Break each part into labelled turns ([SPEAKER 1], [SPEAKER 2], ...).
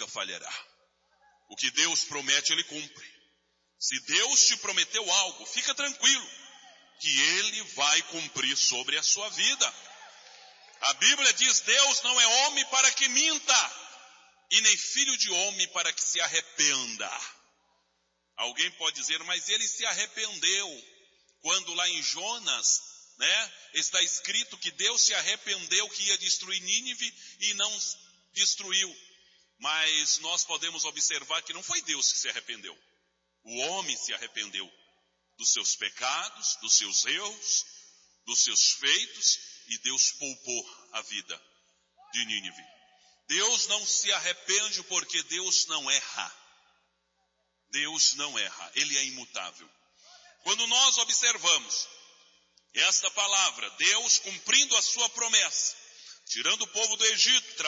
[SPEAKER 1] nunca falhará. O que Deus promete, Ele cumpre. Se Deus te prometeu algo, fica tranquilo, que Ele vai cumprir sobre a sua vida. A Bíblia diz, Deus não é homem para que minta, e nem filho de homem para que se arrependa. Alguém pode dizer, mas ele se arrependeu, quando lá em Jonas, está escrito que Deus se arrependeu que ia destruir Nínive e não destruiu. Mas nós podemos observar que não foi Deus que se arrependeu. O homem se arrependeu dos seus pecados, dos seus erros, dos seus feitos, e Deus poupou a vida de Nínive. Deus não se arrepende porque Deus não erra. Deus não erra, Ele é imutável. Quando nós observamos esta palavra, Deus cumprindo a sua promessa, tirando o povo do Egito,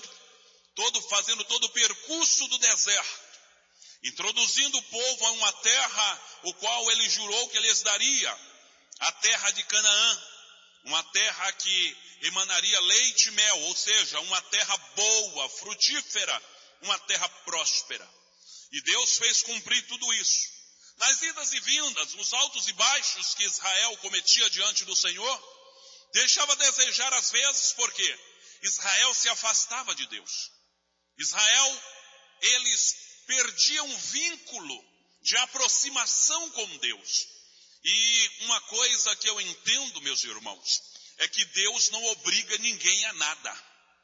[SPEAKER 1] fazendo todo o percurso do deserto, introduzindo o povo a uma terra, o qual Ele jurou que lhes daria, a terra de Canaã, uma terra que emanaria leite e mel, ou seja, uma terra boa, frutífera, uma terra próspera. E Deus fez cumprir tudo isso. Nas idas e vindas, os altos e baixos que Israel cometia diante do Senhor, deixava a desejar às vezes, porque Israel se afastava de Deus. Israel, eles perdiam um vínculo de aproximação com Deus. E uma coisa que eu entendo, meus irmãos, é que Deus não obriga ninguém a nada.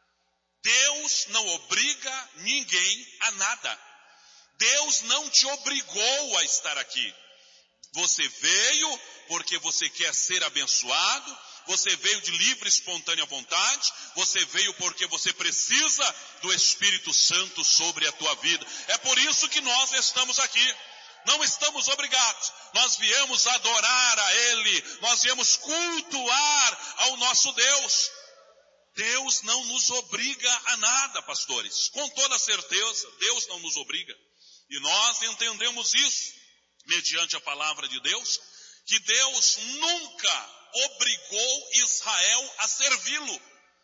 [SPEAKER 1] Deus não obriga ninguém a nada. Deus não te obrigou a estar aqui. Você veio porque você quer ser abençoado, você veio de livre e espontânea vontade, você veio porque você precisa do Espírito Santo sobre a tua vida. É por isso que nós estamos aqui. Não estamos obrigados. Nós viemos adorar a Ele, nós viemos cultuar ao nosso Deus. Deus não nos obriga a nada, pastores. Com toda certeza, Deus não nos obriga. E nós entendemos isso, mediante a palavra de Deus, que Deus nunca obrigou Israel a servi-lo.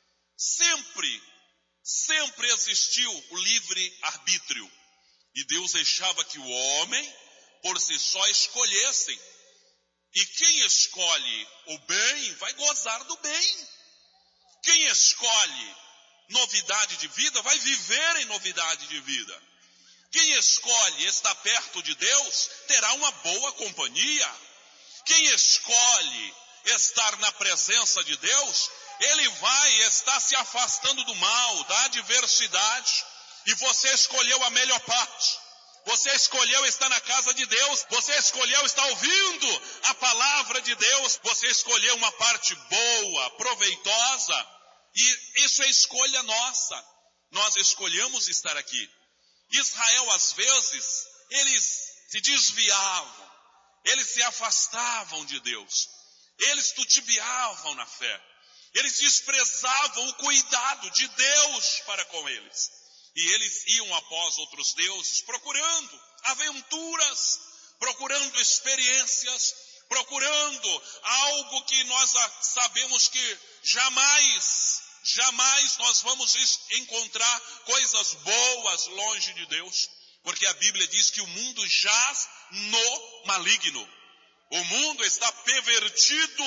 [SPEAKER 1] Sempre existiu o livre-arbítrio. E Deus deixava que o homem, por si só, escolhessem. E quem escolhe o bem, vai gozar do bem. Quem escolhe novidade de vida, vai viver em novidade de vida. Quem escolhe estar perto de Deus, terá uma boa companhia. Quem escolhe estar na presença de Deus, ele vai estar se afastando do mal, da adversidade. E você escolheu a melhor parte. Você escolheu estar na casa de Deus. Você escolheu estar ouvindo a palavra de Deus. Você escolheu uma parte boa, proveitosa. E isso é escolha nossa. Nós escolhemos estar aqui. Israel, às vezes, eles se desviavam, eles se afastavam de Deus, eles tutibiavam na fé, eles desprezavam o cuidado de Deus para com eles. E eles iam após outros deuses, procurando aventuras, procurando experiências, procurando algo que nós sabemos que jamais nós vamos encontrar coisas boas longe de Deus, porque a Bíblia diz que o mundo jaz no maligno. O mundo está pervertido,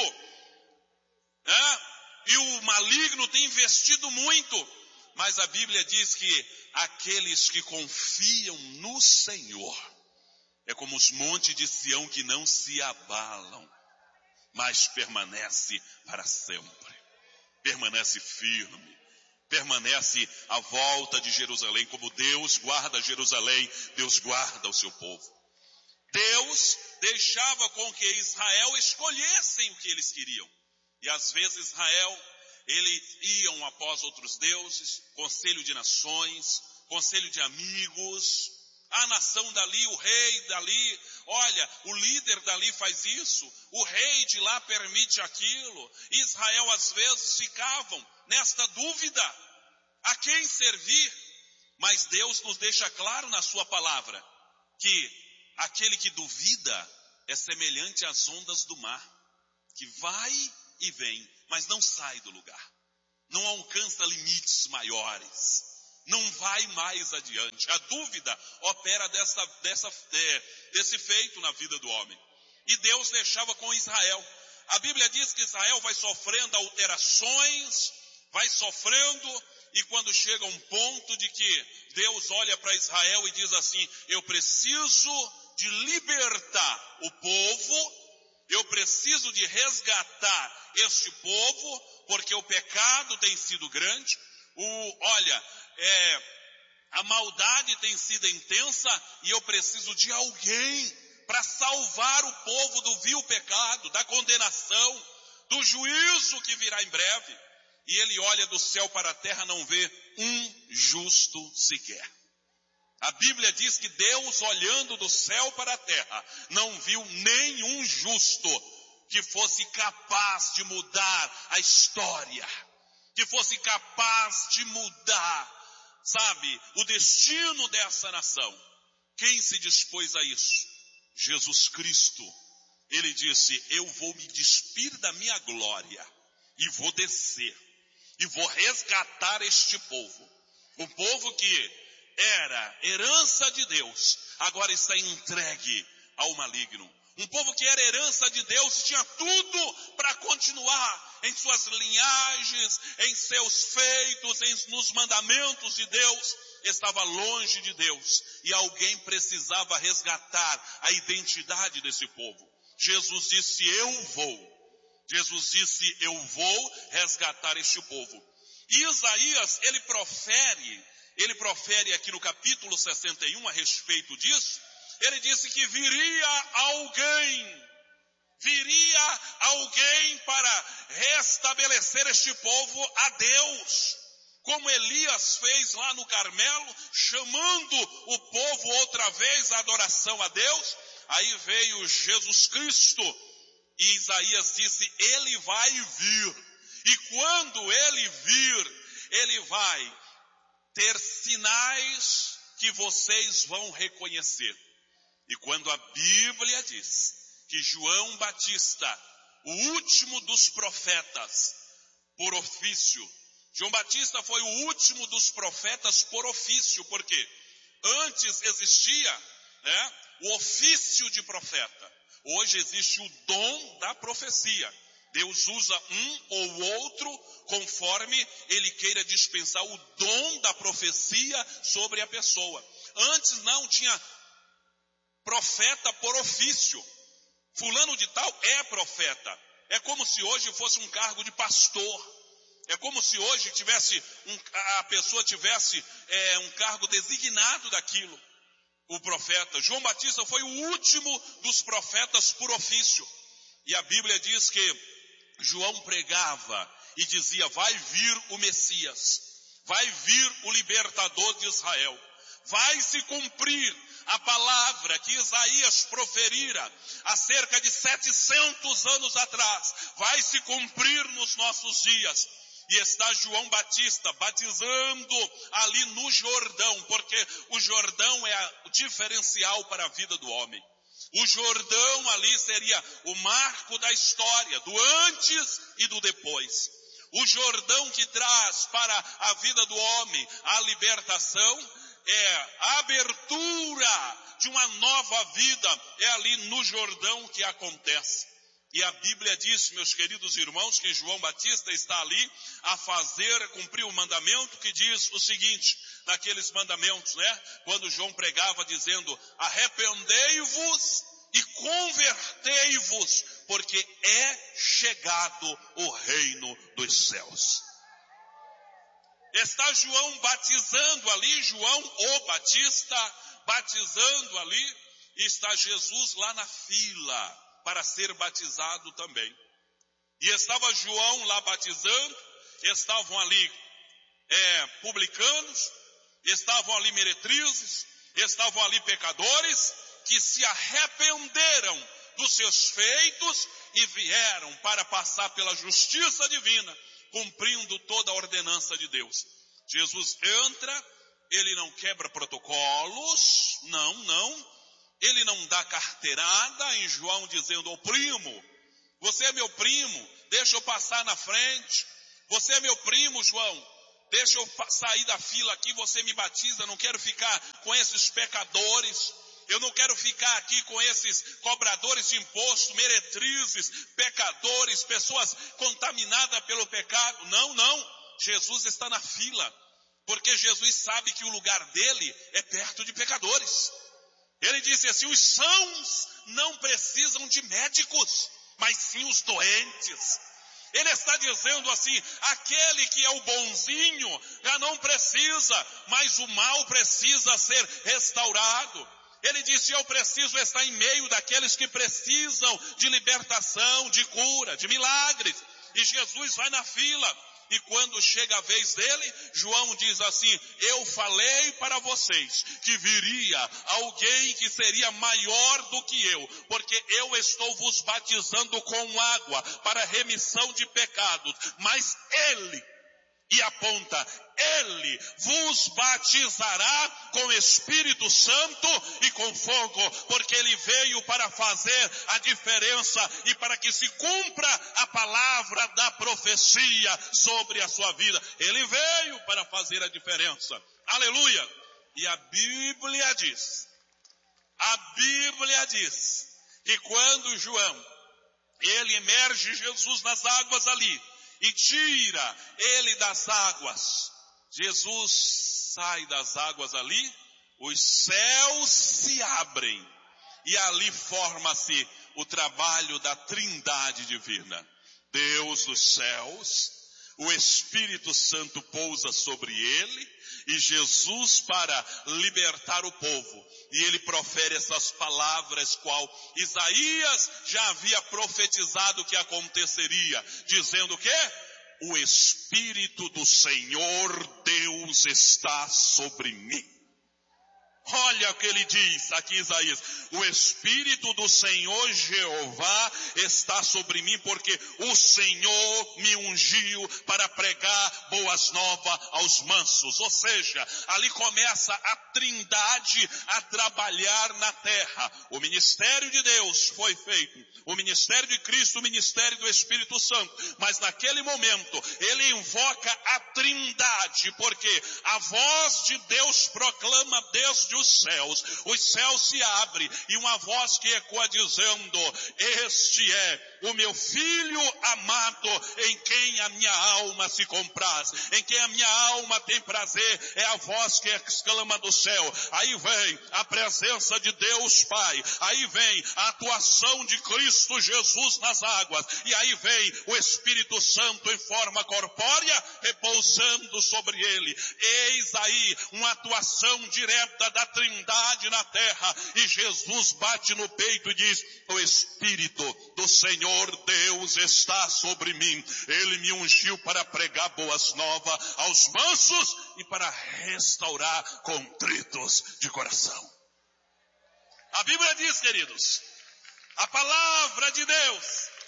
[SPEAKER 1] e o maligno tem investido muito, mas a Bíblia diz que aqueles que confiam no Senhor, é como os montes de Sião que não se abalam, mas permanece para sempre. Permanece firme, permanece à volta de Jerusalém. Como Deus guarda Jerusalém, Deus guarda o seu povo. Deus deixava com que Israel escolhessem o que eles queriam. E às vezes Israel, eles iam após outros deuses, conselho de nações, conselho de amigos. A nação dali, o rei dali, olha, o líder dali faz isso, o rei de lá permite aquilo. Israel às vezes ficavam nesta dúvida, a quem servir? Mas Deus nos deixa claro na sua palavra, que aquele que duvida é semelhante às ondas do mar, que vai e vem, mas não sai do lugar, não alcança limites maiores. não vai mais adiante. A dúvida opera desse feito na vida do homem. E Deus deixava com Israel. A Bíblia diz que Israel vai sofrendo alterações, vai sofrendo, e quando chega um ponto de que Deus olha para Israel e diz assim: eu preciso de libertar o povo, eu preciso de resgatar este povo, porque o pecado tem sido grande, a maldade tem sido intensa, e eu preciso de alguém para salvar o povo do vil pecado, da condenação, do juízo que virá em breve. E ele olha do céu para a terra, não vê um justo sequer. A Bíblia diz que Deus, olhando do céu para a terra, não viu nenhum justo que fosse capaz de mudar a história, que fosse capaz de mudar, o destino dessa nação. Quem se dispôs a isso? Jesus Cristo. Ele disse: eu vou me despir da minha glória e vou descer e vou resgatar este povo. O povo que era herança de Deus, agora está entregue ao maligno. Um povo que era herança de Deus e tinha tudo para continuar em suas linhagens, em seus feitos, nos mandamentos de Deus, estava longe de Deus, e alguém precisava resgatar a identidade desse povo. Jesus disse: eu vou resgatar este povo. E Isaías, ele profere aqui no capítulo 61 a respeito disso. Ele disse que viria alguém para restabelecer este povo a Deus, como Elias fez lá no Carmelo, chamando o povo outra vez à adoração a Deus. Aí veio Jesus Cristo, e Isaías disse: ele vai vir, e quando ele vir, ele vai ter sinais que vocês vão reconhecer. E quando a Bíblia diz que João Batista, o último dos profetas por ofício, João Batista foi o último dos profetas por ofício, porque antes existia, o ofício de profeta. Hoje existe o dom da profecia. Deus usa um ou outro conforme ele queira dispensar o dom da profecia sobre a pessoa. Antes não tinha profeta por ofício. Fulano de tal é profeta. É como se hoje fosse um cargo de pastor. É como se hoje a pessoa tivesse um cargo designado daquilo. O profeta. João Batista foi o último dos profetas por ofício. E a Bíblia diz que João pregava e dizia: vai vir o Messias, vai vir o libertador de Israel, vai se cumprir a palavra que Isaías proferira há cerca de 700 anos atrás, vai se cumprir nos nossos dias. E está João Batista batizando ali no Jordão, porque o Jordão é o diferencial para a vida do homem. O Jordão ali seria o marco da história, do antes e do depois. O Jordão que traz para a vida do homem a libertação, é a abertura de uma nova vida, é ali no Jordão que acontece. E a Bíblia diz, meus queridos irmãos, que João Batista está ali a cumprir o mandamento que diz o seguinte, naqueles mandamentos, quando João pregava dizendo: arrependei-vos e convertei-vos, porque é chegado o reino dos céus. Está João batizando ali, João o Batista batizando ali, e está Jesus lá na fila para ser batizado também. E estava João lá batizando, estavam ali publicanos, estavam ali meretrizes, estavam ali pecadores, que se arrependeram dos seus feitos e vieram para passar pela justiça divina, cumprindo toda a ordenança de Deus. Jesus entra, ele não quebra protocolos, não. Ele não dá carteirada em João dizendo: ô primo, você é meu primo, deixa eu passar na frente. Você é meu primo, João, deixa eu sair da fila aqui, você me batiza, não quero ficar com esses pecadores. Eu não quero ficar aqui com esses cobradores de imposto, meretrizes, pecadores, pessoas contaminadas pelo pecado. Não. Jesus está na fila, porque Jesus sabe que o lugar dele é perto de pecadores. Ele disse assim, os sãos não precisam de médicos, mas sim os doentes. Ele está dizendo assim, aquele que é o bonzinho já não precisa, mas o mal precisa ser restaurado. Ele disse, eu preciso estar em meio daqueles que precisam de libertação, de cura, de milagres. E Jesus vai na fila. E quando chega a vez dele, João diz assim, eu falei para vocês que viria alguém que seria maior do que eu, porque eu estou vos batizando com água para remissão de pecados, mas ele, e aponta, ele vos batizará com Espírito Santo e com fogo, porque ele veio para fazer a diferença e para que se cumpra a palavra da profecia sobre a sua vida. Ele veio para fazer a diferença. Aleluia! E a Bíblia diz que quando João, ele emerge Jesus nas águas ali, e tira ele das águas, Jesus sai das águas ali, os céus se abrem, e ali forma-se o trabalho da Trindade divina. Deus dos céus, o Espírito Santo pousa sobre ele, e Jesus para libertar o povo. E ele profere essas palavras, qual Isaías já havia profetizado que aconteceria, dizendo que o Espírito do Senhor Deus está sobre mim. Olha o que ele diz aqui Isaías, o Espírito do Senhor Jeová está sobre mim, porque o Senhor me ungiu para pregar boas novas aos mansos. Ou seja, ali começa a Trindade a trabalhar na terra. O ministério de Deus foi feito, o ministério de Cristo, o ministério do Espírito Santo, mas naquele momento ele invoca a Trindade, porque a voz de Deus proclama desde os céus se abrem, e uma voz que ecoa dizendo, este é o meu filho amado, em quem a minha alma se compraz, em quem a minha alma tem prazer, é a voz que exclama do céu. Aí vem a presença de Deus Pai, aí vem a atuação de Cristo Jesus nas águas, e aí vem o Espírito Santo em forma corpórea, repousando sobre ele. Eis aí uma atuação direta da Trindade na terra, e Jesus bate no peito e diz, o Espírito do Senhor Deus está sobre mim, ele me ungiu para pregar boas novas aos mansos e para restaurar contritos de coração. A Bíblia diz, queridos, a palavra de Deus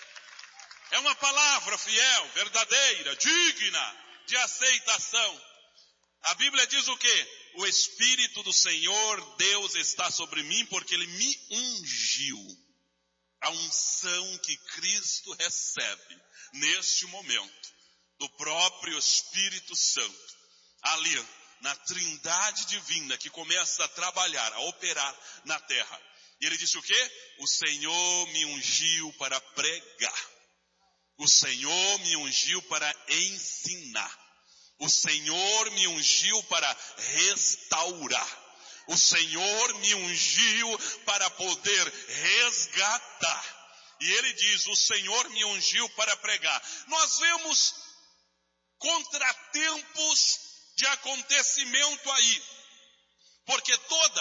[SPEAKER 1] é uma palavra fiel, verdadeira, digna de aceitação. A Bíblia diz o quê? O Espírito do Senhor Deus está sobre mim, porque ele me ungiu. A unção que Cristo recebe neste momento do próprio Espírito Santo, ali na Trindade divina que começa a trabalhar, a operar na terra. E ele disse o quê? O Senhor me ungiu para pregar. O Senhor me ungiu para ensinar. O Senhor me ungiu para restaurar. O Senhor me ungiu para poder resgatar. E ele diz, o Senhor me ungiu para pregar. Nós vemos contratempos de acontecimento aí. Porque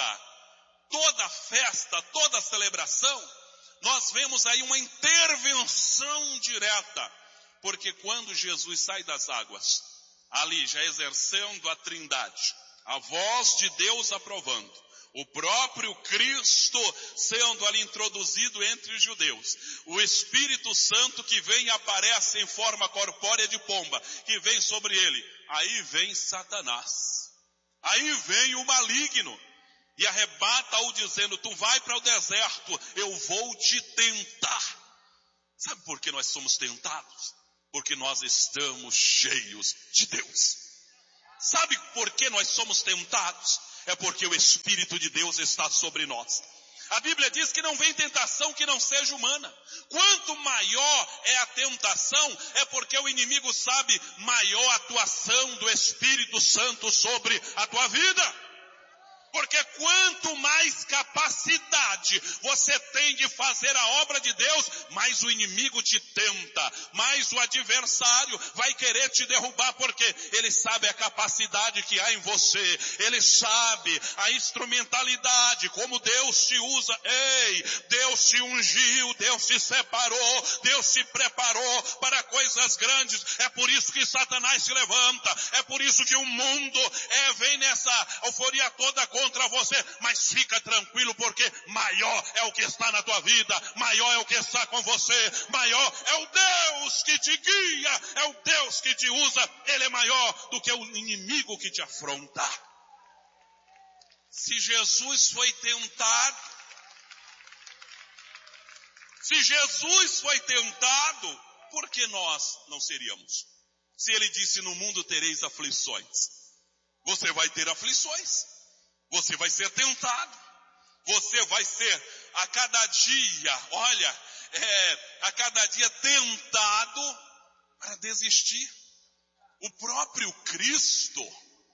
[SPEAKER 1] toda festa, toda celebração, nós vemos aí uma intervenção direta. Porque quando Jesus sai das águas, ali já exercendo a Trindade, a voz de Deus aprovando, o próprio Cristo sendo ali introduzido entre os judeus, o Espírito Santo que vem e aparece em forma corpórea de pomba, que vem sobre ele, aí vem Satanás, aí vem o maligno, e arrebata-o dizendo, tu vai para o deserto, eu vou te tentar. Sabe por que nós somos tentados? Porque nós estamos cheios de Deus. Sabe por que nós somos tentados? É porque o Espírito de Deus está sobre nós. A Bíblia diz que não vem tentação que não seja humana. Quanto maior é a tentação, é porque o inimigo sabe maior a atuação do Espírito Santo sobre a tua vida. Porque quanto mais capacidade você tem de fazer a obra de Deus, mais o inimigo te tenta, mais o adversário vai querer te derrubar, porque ele sabe a capacidade que há em você, ele sabe a instrumentalidade, como Deus te usa. Ei, Deus te ungiu, Deus te separou, Deus te preparou para coisas grandes. É por isso que Satanás se levanta, é por isso que o mundo vem nessa euforia toda contra você, mas fica tranquilo, porque maior é o que está na tua vida, maior é o que está com você, maior é o Deus que te guia, é o Deus que te usa, ele é maior do que o inimigo que te afronta. Se Jesus foi tentado, por que nós não seríamos? Se ele disse, no mundo tereis aflições, você vai ter aflições. Você vai ser tentado, você vai ser a cada dia, a cada dia tentado para desistir. O próprio Cristo,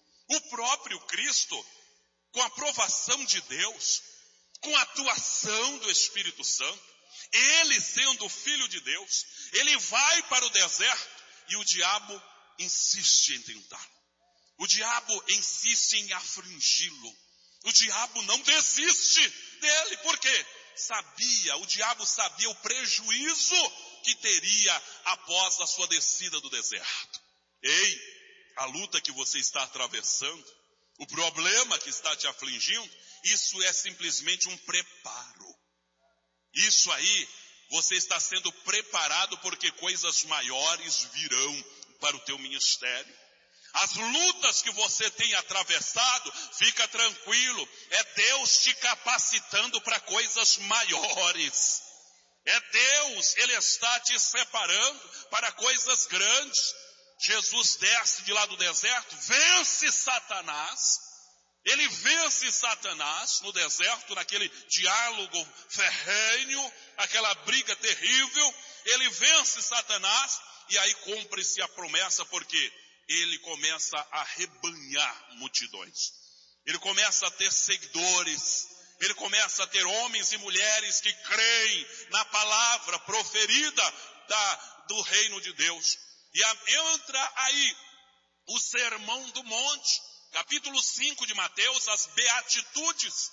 [SPEAKER 1] com a aprovação de Deus, com a atuação do Espírito Santo, ele sendo o Filho de Deus, ele vai para o deserto e o diabo insiste em tentá-lo. O diabo insiste em afligi-lo. O diabo não desiste dele, por quê? O diabo sabia o prejuízo que teria após a sua descida do deserto. Ei, a luta que você está atravessando, o problema que está te afligindo, isso é simplesmente um preparo. Isso aí, você está sendo preparado porque coisas maiores virão para o teu ministério. As lutas que você tem atravessado, fica tranquilo, é Deus te capacitando para coisas maiores. É Deus, ele está te separando para coisas grandes. Jesus desce de lá do deserto, vence Satanás. Ele vence Satanás no deserto, naquele diálogo ferrenho, aquela briga terrível. Ele vence Satanás e aí cumpre-se a promessa, porque ele começa a rebanhar multidões. Ele começa a ter seguidores. Ele começa a ter homens e mulheres que creem na palavra proferida do reino de Deus. E entra aí o Sermão do Monte, capítulo 5 de Mateus, as beatitudes,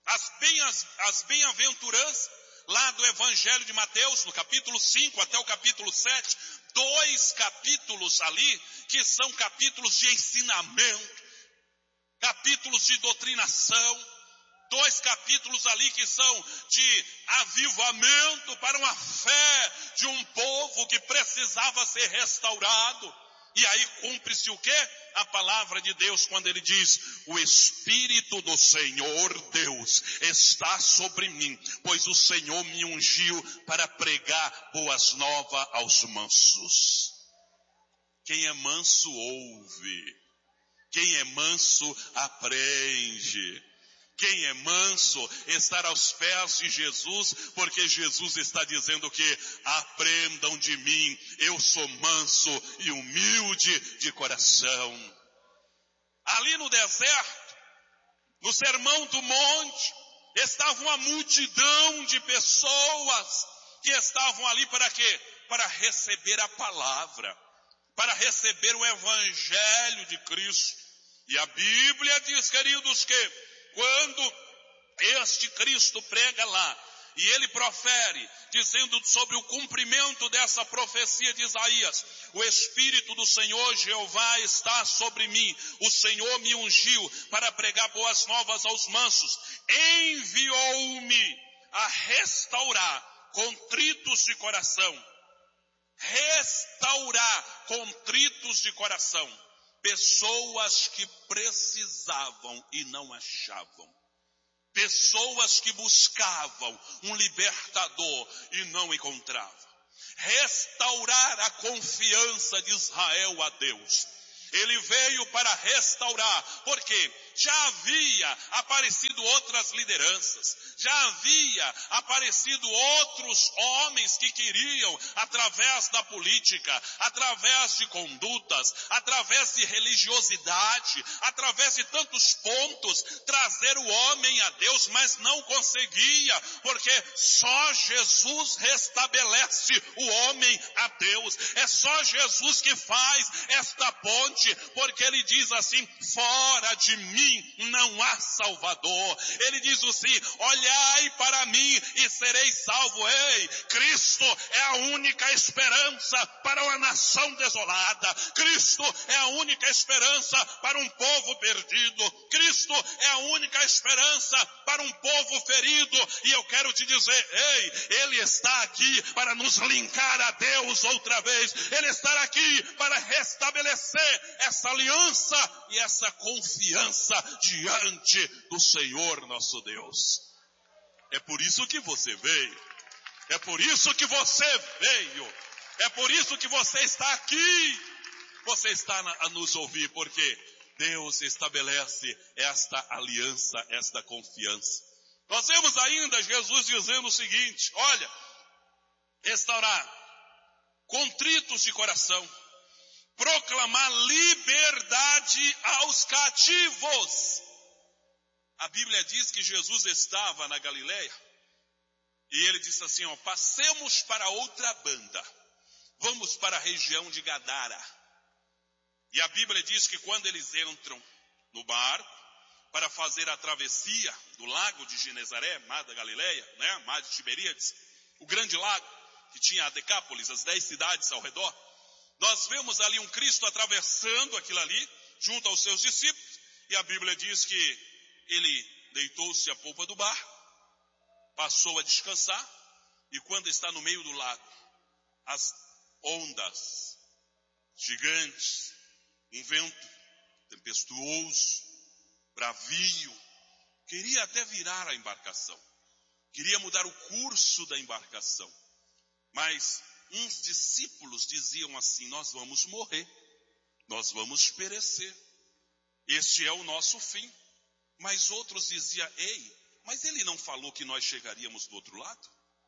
[SPEAKER 1] as bem-aventuranças, lá do Evangelho de Mateus, no capítulo 5 até o capítulo 7, 2 capítulos ali, que são capítulos de ensinamento, capítulos de doutrinação, 2 capítulos ali que são de avivamento para uma fé de um povo que precisava ser restaurado. E aí cumpre-se o quê? A palavra de Deus, quando ele diz, o Espírito do Senhor Deus está sobre mim, pois o Senhor me ungiu para pregar boas novas aos mansos. Quem é manso ouve, quem é manso aprende. Quem é manso estar aos pés de Jesus, porque Jesus está dizendo que aprendam de mim, eu sou manso e humilde de coração. Ali no deserto, no Sermão do Monte, estava uma multidão de pessoas que estavam ali para quê? Para receber a palavra, para receber o Evangelho de Cristo. E a Bíblia diz, queridos, que quando este Cristo prega lá, e ele profere, dizendo sobre o cumprimento dessa profecia de Isaías, o Espírito do Senhor Jeová está sobre mim, o Senhor me ungiu para pregar boas novas aos mansos, enviou-me a restaurar contritos de coração, pessoas que precisavam e não achavam. Pessoas que buscavam um libertador e não encontravam. Restaurar a confiança de Israel a Deus. Ele veio para restaurar, porque já havia aparecido outras lideranças, já havia aparecido outros homens que queriam, através da política, através de condutas, através de religiosidade, através de tantos pontos, trazer o homem a Deus, mas não conseguia, porque só Jesus restabelece o homem a Deus. É só Jesus que faz esta ponte, porque ele diz assim: fora de mim não há Salvador. Ele diz assim: olhai para mim e sereis salvo. Ei, Cristo é a única esperança para uma nação desolada. Cristo é a única esperança para um povo perdido. Cristo é a única esperança para um povo ferido. E eu quero te dizer, ei, Ele está aqui para nos linkar a Deus outra vez. Ele está aqui para restabelecer essa aliança e essa confiança diante do Senhor nosso Deus. É por isso que você veio. É por isso que você veio. É por isso que você está aqui. Você está a nos ouvir, porque Deus estabelece esta aliança, esta confiança. Nós vemos ainda Jesus dizendo o seguinte: olha, restaurar contritos de coração, proclamar liberdade aos cativos. A Bíblia diz que Jesus estava na Galileia e ele disse assim: ó, passemos para outra banda, vamos para a região de Gadara. E a Bíblia diz que quando eles entram no barco para fazer a travessia do lago de Genezaré, mar da Galileia, né, mar de Tiberíades, o grande lago que tinha a Decápolis, as 10 cidades ao redor, nós vemos ali um Cristo atravessando aquilo ali, junto aos seus discípulos, e a Bíblia diz que ele deitou-se à polpa do barco, passou a descansar, e quando está no meio do lago, as ondas gigantes, um vento tempestuoso, bravio, queria até virar a embarcação, queria mudar o curso da embarcação, mas uns discípulos diziam assim: nós vamos morrer, nós vamos perecer, este é o nosso fim. Mas outros diziam: ei, mas ele não falou que nós chegaríamos do outro lado?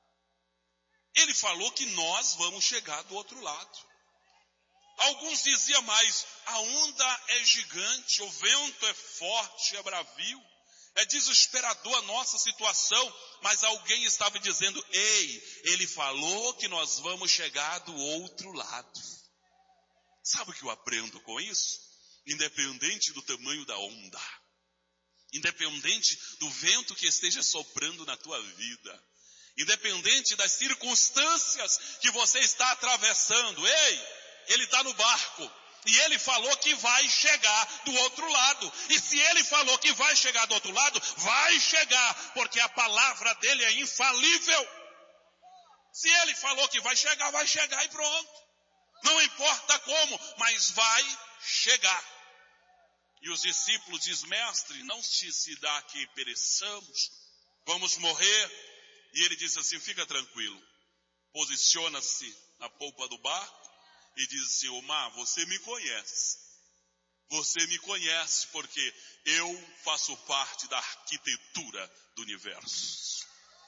[SPEAKER 1] Ele falou que nós vamos chegar do outro lado. Alguns diziam mais: a onda é gigante, o vento é forte, é bravio, é desesperador a nossa situação. Mas alguém estava dizendo: ei, ele falou que nós vamos chegar do outro lado. Sabe o que eu aprendo com isso? Independente do tamanho da onda, independente do vento que esteja soprando na tua vida, independente das circunstâncias que você está atravessando, ei, ele está no barco e ele falou que vai chegar do outro lado. E se ele falou que vai chegar do outro lado, vai chegar, porque a palavra dele é infalível. Se ele falou que vai chegar e pronto. Não importa como, mas vai chegar. E os discípulos dizem: mestre, não se dá que pereçamos, vamos morrer. E ele diz assim: fica tranquilo. Posiciona-se na polpa do barco e diz assim: ô mar, você me conhece. Você me conhece porque eu faço parte da arquitetura do universo.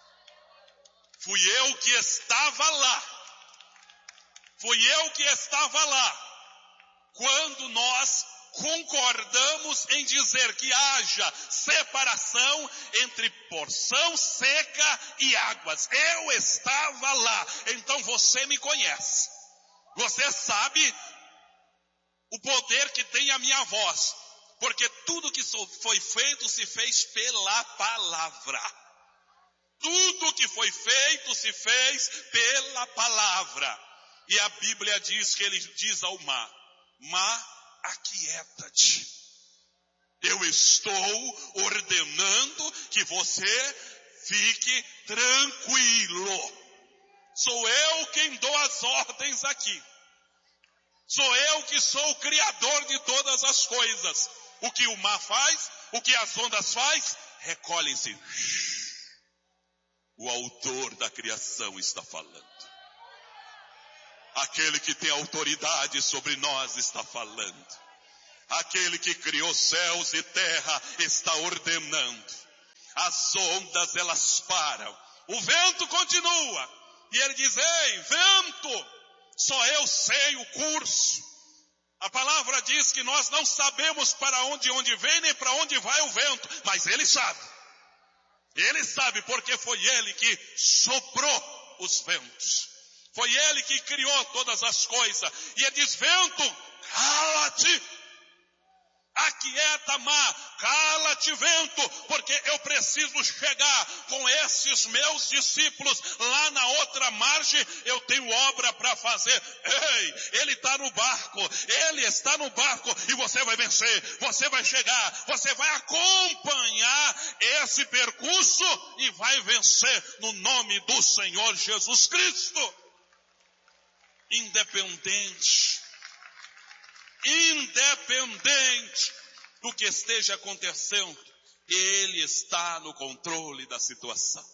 [SPEAKER 1] Fui eu que estava lá. Fui eu que estava lá quando nós concordamos em dizer que haja separação entre porção seca e águas. Eu estava lá. Então você me conhece. Você sabe o poder que tem a minha voz, porque tudo que foi feito se fez pela palavra. Tudo que foi feito se fez pela palavra. E a Bíblia diz que ele diz ao mar: mar, aquieta-te. Eu estou ordenando que você fique tranquilo. Sou eu quem dou as ordens aqui. Sou eu que sou o criador de todas as coisas. O que o mar faz, o que as ondas faz, recolhem-se. O autor da criação está falando. Aquele que tem autoridade sobre nós está falando. Aquele que criou céus e terra está ordenando. As ondas, elas param. O vento continua. E ele diz: ei, vento, só eu sei o curso. A palavra diz que nós não sabemos para onde vem nem para onde vai o vento. Mas ele sabe. Ele sabe porque foi ele que soprou os ventos. Foi ele que criou todas as coisas. E ele diz: vento, cala-te. Aquieta, mar, cala-te, vento, porque eu preciso chegar com esses meus discípulos lá na outra margem. Eu tenho obra para fazer. Ei, ele está no barco, ele está no barco, e você vai vencer, você vai chegar, você vai acompanhar esse percurso e vai vencer no nome do Senhor Jesus Cristo. Independente do que esteja acontecendo, ele está no controle da situação.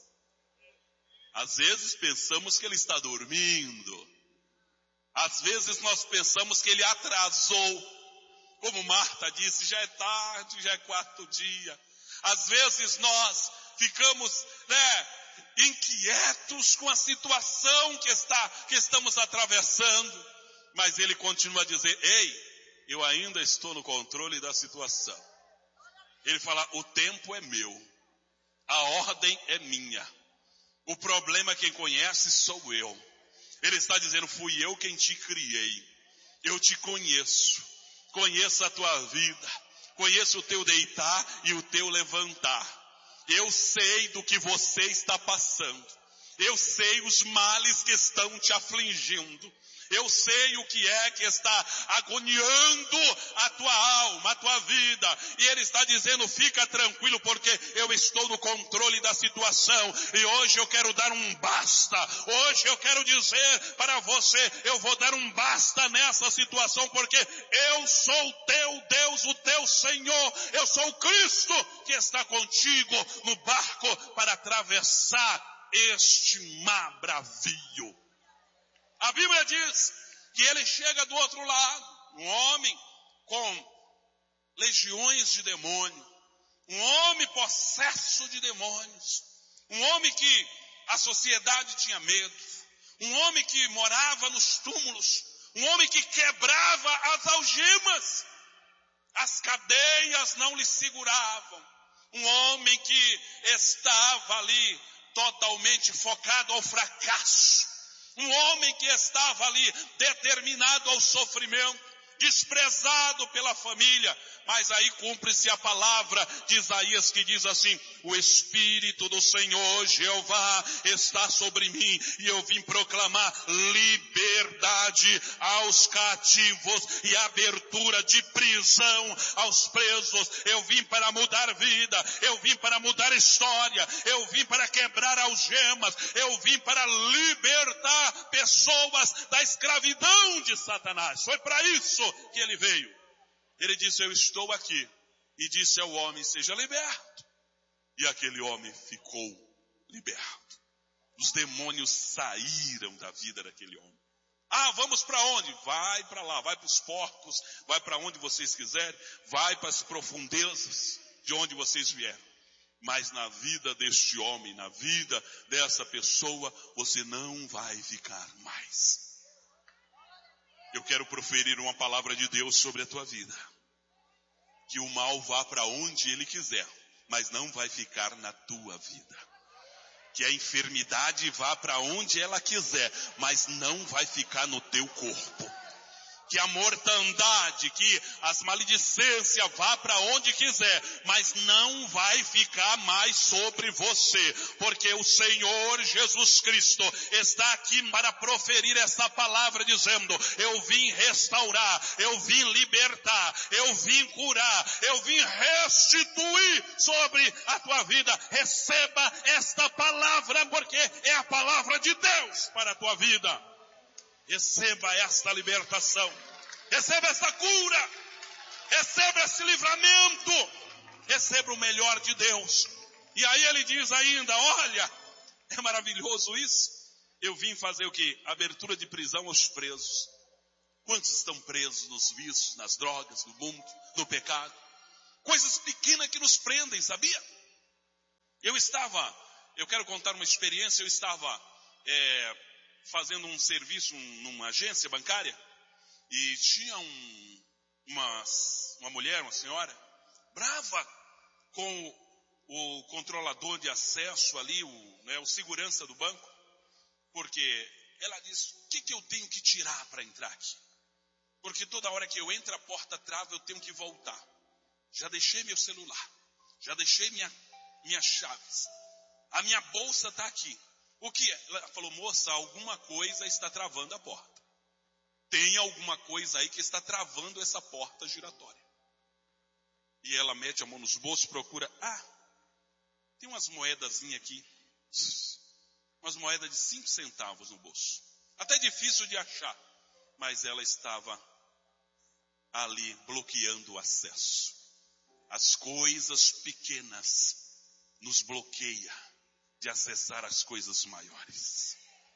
[SPEAKER 1] Às vezes pensamos que ele está dormindo. Às vezes nós pensamos que ele atrasou. Como Marta disse, já é tarde, já é quarto dia. Às vezes nós ficamos, inquietos com a situação que estamos atravessando. Mas ele continua a dizer: ei, eu ainda estou no controle da situação. Ele fala: o tempo é meu, a ordem é minha, o problema quem conhece sou eu. Ele está dizendo: fui eu quem te criei, eu te conheço, conheço a tua vida, conheço o teu deitar e o teu levantar. Eu sei do que você está passando, eu sei os males que estão te afligindo. Eu sei o que é que está agoniando a tua alma, a tua vida. E ele está dizendo: fica tranquilo, porque eu estou no controle da situação. E hoje eu quero dar um basta. Hoje eu quero dizer para você: eu vou dar um basta nessa situação, porque eu sou o teu Deus, o teu Senhor. Eu sou o Cristo que está contigo no barco para atravessar este mar bravio. A Bíblia diz que ele chega do outro lado, um homem com legiões de demônio, um homem possesso de demônios, um homem que a sociedade tinha medo, um homem que morava nos túmulos, um homem que quebrava as algemas, as cadeias não lhe seguravam, um homem que estava ali totalmente focado ao fracasso. Um homem que estava ali determinado ao sofrimento, desprezado pela família. Mas aí cumpre-se a palavra de Isaías que diz assim: o Espírito do Senhor Jeová está sobre mim, e eu vim proclamar liberdade aos cativos e abertura de prisão aos presos. Eu vim para mudar vida, eu vim para mudar história, eu vim para quebrar algemas, eu vim para libertar pessoas da escravidão de Satanás. Foi para isso que ele veio. Ele disse: eu estou aqui. E disse ao homem: seja liberto. E aquele homem ficou liberto. Os demônios saíram da vida daquele homem. Ah, vamos para onde? Vai para lá, vai para os porcos, vai para onde vocês quiserem, vai para as profundezas de onde vocês vieram. Mas na vida deste homem, na vida dessa pessoa, você não vai ficar mais. Eu quero proferir uma palavra de Deus sobre a tua vida. Que o mal vá para onde ele quiser, mas não vai ficar na tua vida. Que a enfermidade vá para onde ela quiser, mas não vai ficar no teu corpo. Que a mortandade, que as maledicências vá para onde quiser, mas não vai ficar mais sobre você, porque o Senhor Jesus Cristo está aqui para proferir essa palavra dizendo: eu vim restaurar, eu vim libertar, eu vim curar, eu vim restituir sobre a tua vida. Receba esta palavra, porque é a palavra de Deus para a tua vida. Receba esta libertação, receba esta cura, receba esse livramento, receba o melhor de Deus. E aí ele diz ainda: olha, é maravilhoso isso. Eu vim fazer o quê? Abertura de prisão aos presos. Quantos estão presos nos vícios, nas drogas, no mundo? no pecado. Coisas pequenas que nos prendem, sabia? Eu quero contar uma experiência, eu estava fazendo um serviço numa agência bancária e tinha uma mulher, uma senhora, brava com o controlador de acesso ali, o segurança do banco, porque ela disse, o que eu tenho que tirar para entrar aqui? Porque toda hora que eu entro, a porta trava, eu tenho que voltar. Já deixei meu celular, já deixei minhas chaves, a minha bolsa está aqui. O que é? Ela falou, moça, alguma coisa está travando a porta. Tem alguma coisa aí que está travando essa porta giratória. E ela mete a mão nos bolsos, procura, tem umas moedazinhas aqui, umas moedas de 5 centavos no bolso. Até difícil de achar, mas ela estava ali bloqueando o acesso. As coisas pequenas nos bloqueiam de acessar as coisas maiores.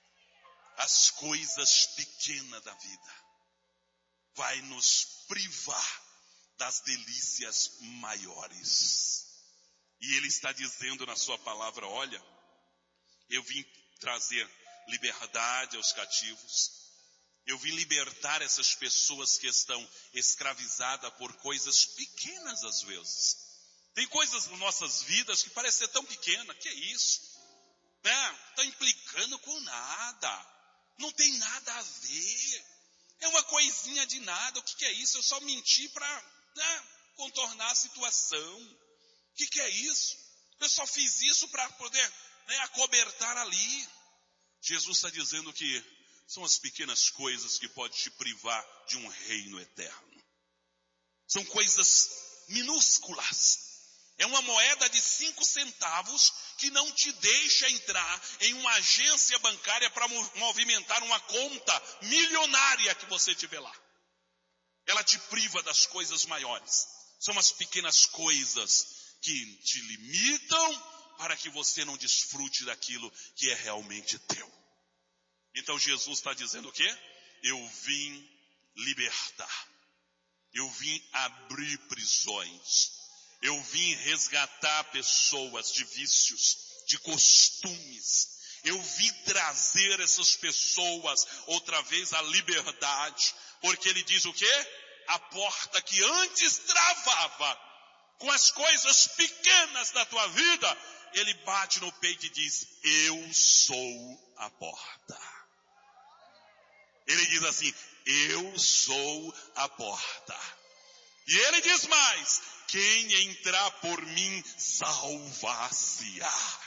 [SPEAKER 1] As coisas pequenas da vida vai nos privar das delícias maiores. E ele está dizendo na sua palavra, olha, eu vim trazer liberdade aos cativos. Eu vim libertar essas pessoas que estão escravizadas por coisas pequenas às vezes. Tem coisas nas nossas vidas que parecem ser tão pequenas, que é isso? Não está implicando com nada. Não tem nada a ver. É uma coisinha de nada. O que é isso? Eu só menti para contornar a situação. O que é isso? Eu só fiz isso para poder acobertar ali. Jesus está dizendo que são as pequenas coisas que podem te privar de um reino eterno. São coisas minúsculas. É uma moeda de 5 centavos que não te deixa entrar em uma agência bancária para movimentar uma conta milionária que você tiver lá. Ela te priva das coisas maiores. São as pequenas coisas que te limitam para que você não desfrute daquilo que é realmente teu. Então Jesus está dizendo o quê? Eu vim libertar. Eu vim abrir prisões. Eu vim resgatar pessoas de vícios, de costumes. Eu vim trazer essas pessoas outra vez à liberdade. Porque ele diz o quê? A porta que antes travava com as coisas pequenas da tua vida, ele bate no peito e diz, eu sou a porta. Ele diz assim, eu sou a porta. E ele diz mais, quem entrar por mim salvar-se-á.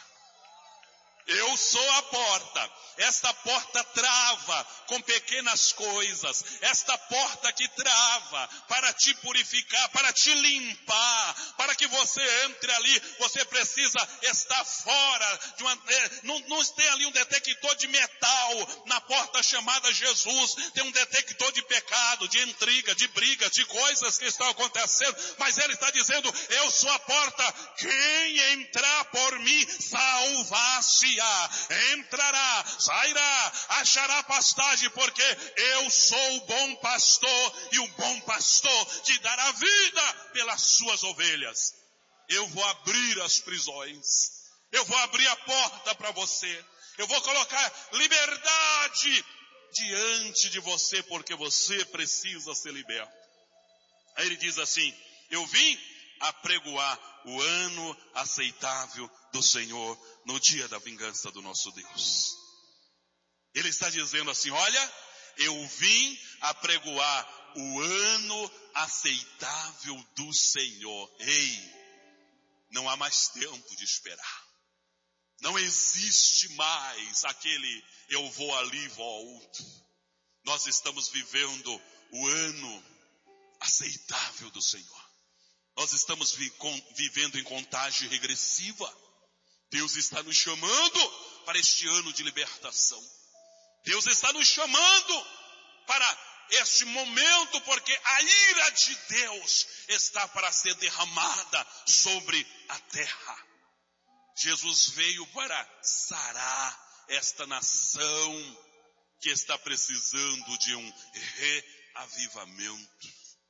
[SPEAKER 1] Eu sou a porta. Esta porta trava com pequenas coisas. Esta porta que trava para te purificar, para te limpar, para que você entre ali. Você precisa estar fora de não tem ali um detector de metal na porta chamada Jesus. Tem um detector de pecado, de intriga, de briga, de coisas que estão acontecendo. Mas ele está dizendo, eu sou a porta. Quem entrar por mim salvar-se-á. Entrará, sairá, achará pastagem, porque eu sou o bom pastor, e o bom pastor te dará vida pelas suas ovelhas. Eu vou abrir as prisões, eu vou abrir a porta para você, eu vou colocar liberdade diante de você, porque você precisa ser liberto. Aí ele diz assim, eu vim apregoar o ano aceitável do Senhor no dia da vingança do nosso Deus. Ele está dizendo assim, olha, eu vim apregoar o ano aceitável do Senhor. Ei, não há mais tempo de esperar. Não existe mais aquele eu vou ali e volto. Nós estamos vivendo o ano aceitável do Senhor. Nós estamos vivendo em contagem regressiva. Deus está nos chamando para este ano de libertação. Deus está nos chamando para este momento, porque a ira de Deus está para ser derramada sobre a terra. Jesus veio para sarar esta nação que está precisando de um reavivamento.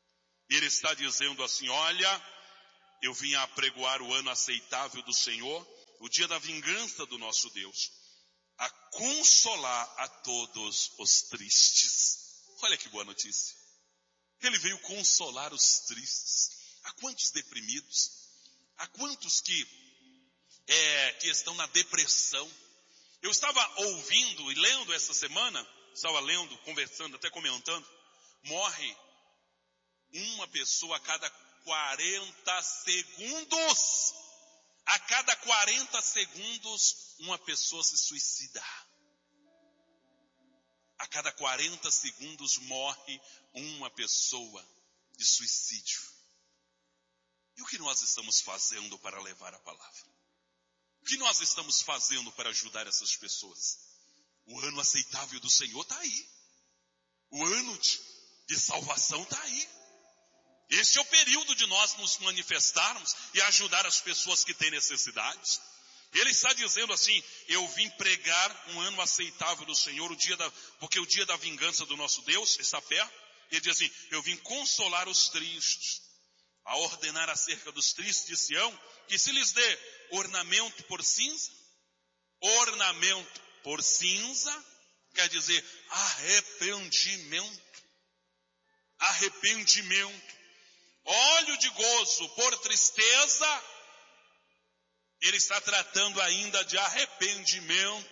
[SPEAKER 1] Ele está dizendo assim, olha, eu vim apregoar o ano aceitável do Senhor, o dia da vingança do nosso Deus, a consolar a todos os tristes. Olha que boa notícia. Ele veio consolar os tristes. Há quantos deprimidos? Há quantos que estão na depressão? Eu estava ouvindo e lendo essa semana, estava lendo, conversando, até comentando, morre uma pessoa a cada 40 segundos. A cada 40 segundos, uma pessoa se suicida. A cada 40 segundos morre uma pessoa de suicídio. E o que nós estamos fazendo para levar a palavra? O que nós estamos fazendo para ajudar essas pessoas? O ano aceitável do Senhor está aí. O ano de salvação está aí. Este é o período de nós nos manifestarmos e ajudar as pessoas que têm necessidades. Ele está dizendo assim, eu vim pregar um ano aceitável do Senhor, porque o dia da vingança do nosso Deus está perto. Ele diz assim, eu vim consolar os tristes, a ordenar acerca dos tristes de Sião, que se lhes dê ornamento por cinza. Ornamento por cinza quer dizer arrependimento. Arrependimento. Óleo de gozo por tristeza. Ele está tratando ainda de arrependimento,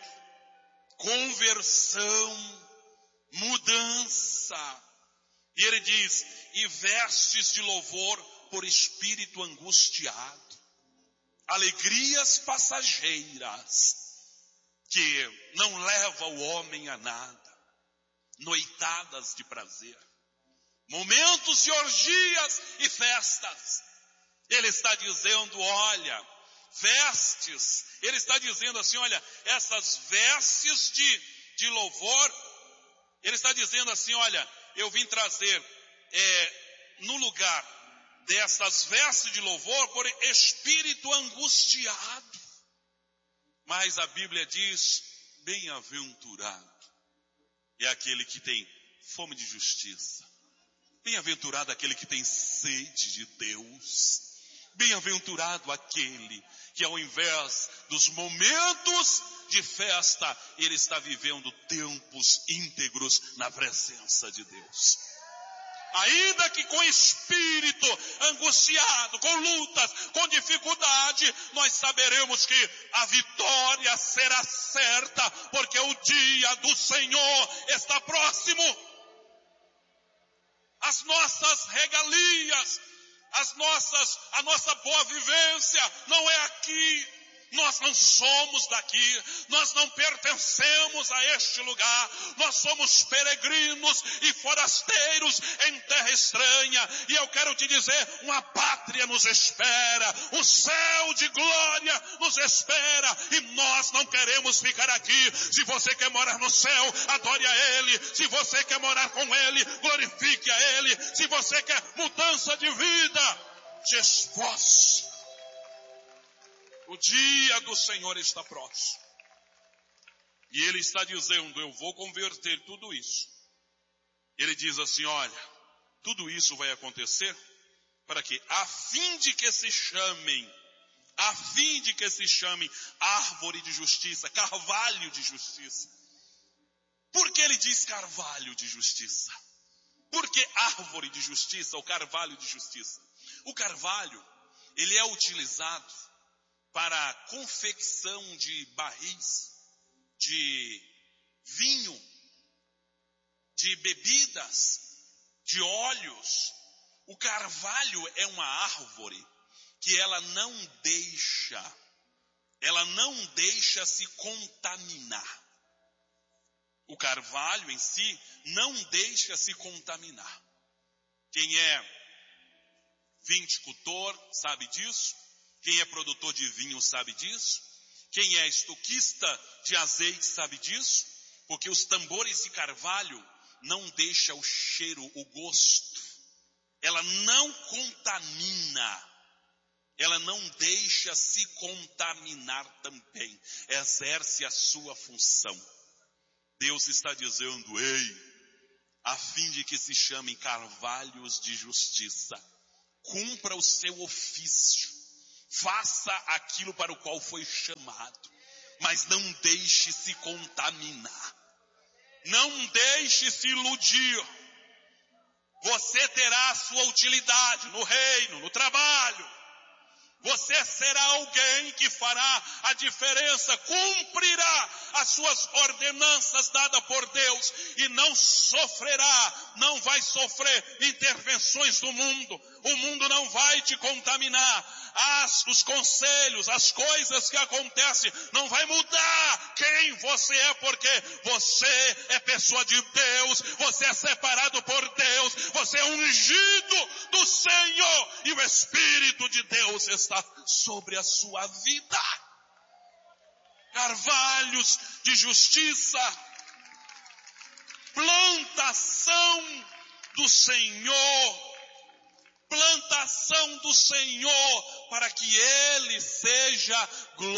[SPEAKER 1] conversão, mudança. E ele diz, e vestes de louvor por espírito angustiado. Alegrias passageiras, que não levam o homem a nada. Noitadas de prazer. Momentos de orgias e festas. Ele está dizendo, olha, vestes. Ele está dizendo assim, olha, essas vestes de louvor. Ele está dizendo assim, olha, eu vim trazer no lugar dessas vestes de louvor por espírito angustiado. Mas a Bíblia diz, bem-aventurado é aquele que tem fome de justiça. Bem-aventurado aquele que tem sede de Deus. Bem-aventurado aquele que ao invés dos momentos de festa, ele está vivendo tempos íntegros na presença de Deus. Ainda que com espírito angustiado, com lutas, com dificuldade, nós saberemos que a vitória será certa, porque o dia do Senhor está próximo. As nossas regalias, a nossa boa vivência não é aqui. Nós não somos daqui, nós não pertencemos a este lugar, nós somos peregrinos e forasteiros em terra estranha, e eu quero te dizer, uma pátria nos espera, um céu de glória nos espera, e nós não queremos ficar aqui. Se você quer morar no céu, adore a Ele. Se você quer morar com Ele, glorifique a Ele. Se você quer mudança de vida, te esforce. O dia do Senhor está próximo. E Ele está dizendo, eu vou converter tudo isso. Ele diz assim, olha, tudo isso vai acontecer para que, a fim de que se chamem árvore de justiça, carvalho de justiça. Por que ele diz carvalho de justiça? Por que árvore de justiça ou carvalho de justiça? O carvalho, ele é utilizado para a confecção de barris, de vinho, de bebidas, de óleos. O carvalho é uma árvore que ela não deixa se contaminar. O carvalho em si não deixa se contaminar. Quem é viticultor sabe disso. Quem é produtor de vinho sabe disso. Quem é estoquista de azeite sabe disso. Porque os tambores de carvalho não deixam o cheiro, o gosto. Ela não contamina. Ela não deixa se contaminar também. Exerce a sua função. Deus está dizendo, ei, a fim de que se chamem carvalhos de justiça. Cumpra o seu ofício, faça aquilo para o qual foi chamado, mas não deixe se contaminar, não deixe se iludir. Você terá a sua utilidade no reino, no trabalho. Você será alguém que fará a diferença, cumprirá as suas ordenanças dadas por Deus e não sofrerá, não vai sofrer intervenções do mundo. O mundo não vai te contaminar. Os conselhos, as coisas que acontecem, não vai mudar quem você é, porque você é pessoa de Deus, você é separado por Deus, você é ungido do Senhor e o Espírito de Deus está sobre a sua vida. Carvalhos de justiça, plantação do Senhor, para que Ele seja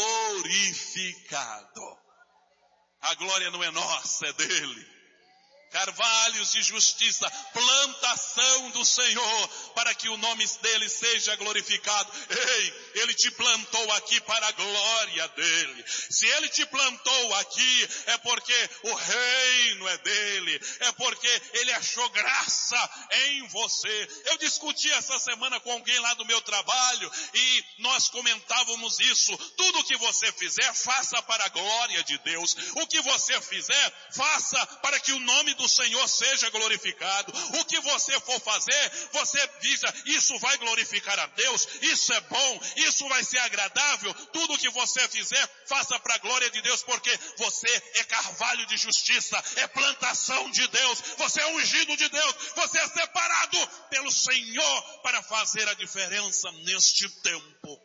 [SPEAKER 1] glorificado. A glória não é nossa, é dele. Carvalhos de justiça, plantação do Senhor, para que o nome dele seja glorificado. Ei, ele te plantou aqui para a glória dele. Se ele te plantou aqui, é porque o reino é dele, é porque ele achou graça em você. Eu discuti essa semana com alguém lá do meu trabalho, e nós comentávamos isso. Tudo que você fizer, faça para a glória de Deus. O que você fizer, faça para que o nome do Senhor seja glorificado. O que você for fazer, você diz, isso vai glorificar a Deus, isso é bom, isso vai ser agradável. Tudo que você fizer, faça para a glória de Deus, porque você é carvalho de justiça, é plantação de Deus, você é ungido de Deus, você é separado pelo Senhor para fazer a diferença neste tempo.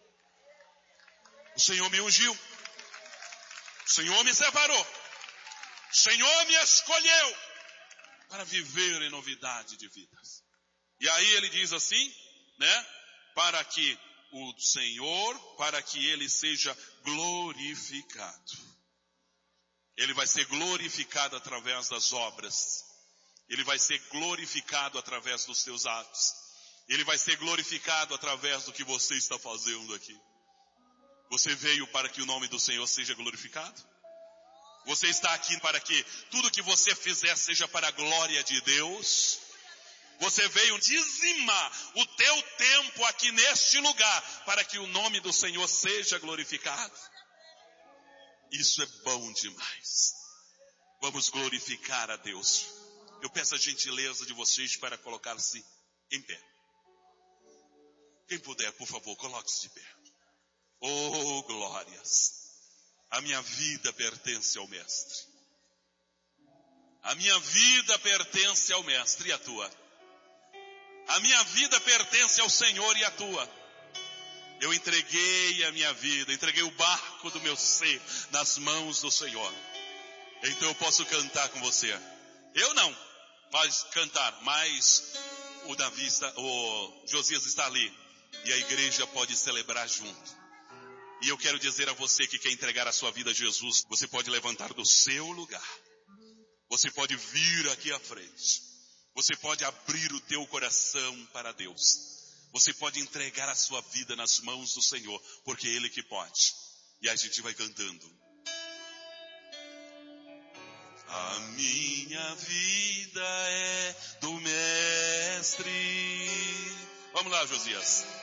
[SPEAKER 1] O Senhor me ungiu, o Senhor me separou, o Senhor me escolheu para viver em novidade de vidas. E aí ele diz assim, né? Para que o Senhor, para que ele seja glorificado. Ele vai ser glorificado através das obras. Ele vai ser glorificado através dos seus atos. Ele vai ser glorificado através do que você está fazendo aqui. Você veio para que o nome do Senhor seja glorificado? Você está aqui para que tudo que você fizer seja para a glória de Deus? Você veio dizimar o teu tempo aqui neste lugar para que o nome do Senhor seja glorificado? Isso é bom demais. Vamos glorificar a Deus. Eu peço a gentileza de vocês para colocar-se em pé. Quem puder, por favor, coloque-se de pé. Oh, glórias! A minha vida pertence ao Mestre. A minha vida pertence ao Mestre, e a tua? A minha vida pertence ao Senhor, e a tua? Eu entreguei a minha vida, entreguei o barco do meu ser nas mãos do Senhor. Então eu posso cantar com você. Eu não, mas cantar, mas o Josias está ali, e a igreja pode celebrar junto. E eu quero dizer a você que quer entregar a sua vida a Jesus, você pode levantar do seu lugar. Você pode vir aqui à frente. Você pode abrir o teu coração para Deus. Você pode entregar a sua vida nas mãos do Senhor, porque Ele que pode. E a gente vai cantando. A minha vida é do Mestre. Vamos lá, Josias.